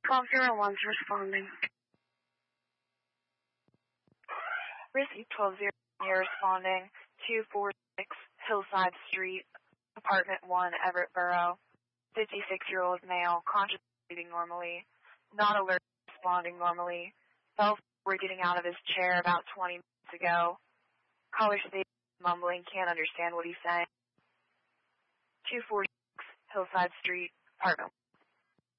1201's responding. Receive 120, you're responding. 246 Hillside Street, Apartment 1, Everett Borough. 56-year-old male, conscious, breathing normally. Not alert, responding normally. Fell forward getting out of his chair about 20 minutes ago. Caller stated mumbling, can't understand what he's saying. 246 Hillside Street, Apartment